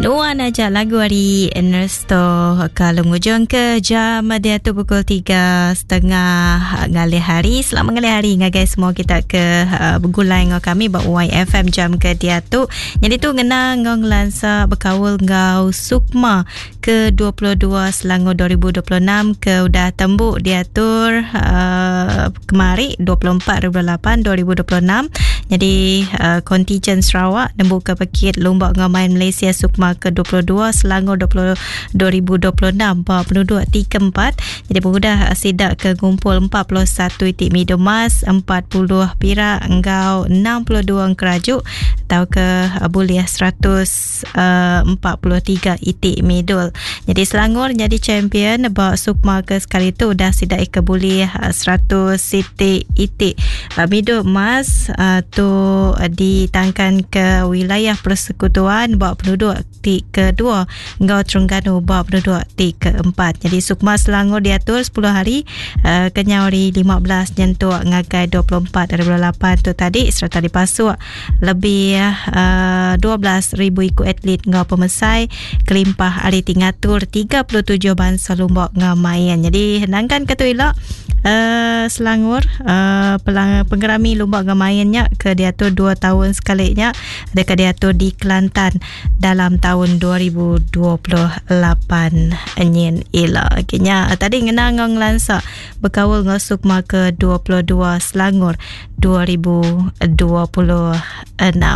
Nuan ajak lagu hari Ernesto kalau mengujung ke jam dia tu pukul 3.30 ngalih hari. Selamat ngalih hari guys, semua kita ke bergulai dengan kami buat YFM jam ke dia tu. Jadi tu ngenang ngong lansa berkawal ngau Sukma ke 22 Selangor 2026 ke udah tembuk diatur kemari 24/8 2026. Jadi kontijen Sarawak tembuk ke Pekit Lomba Ngamain Malaysia Sukma ke 22 Selangor 2026 bawa penduduk 34. Jadi pemuda sidak ke gumpul 41 itik mido emas, 40 perak, engkau 62 kerajuk atau ke buliah 143 itik midul. Jadi Selangor jadi champion bawa Sukma ke sekali tu dah sidak ke buliah 100 itik mido emas tu ditangkan ke wilayah persekutuan bawa penduduk tik kedua, engkau Terengganu bawa penduduk tik keempat. Jadi Sukma Selangor diatur 10 hari kenyawari 15 nyentuk ngagai 24/8 tu tadi serta dipasuk lebih 12,000 ikut atlet ngau pemesai kelimpah hari tingatur 37 bangsa lombok ngamayan. Jadi henangkan kata elok Selangor penggerami lomba ngamayannya ke diatur 2 tahun sekalinya ada ke diatur di Kelantan dalam tahun 2028 nyen ila kenya tadi ngenang ngong lansa berkawal ngau Sukma ke 22 Selangor 2026.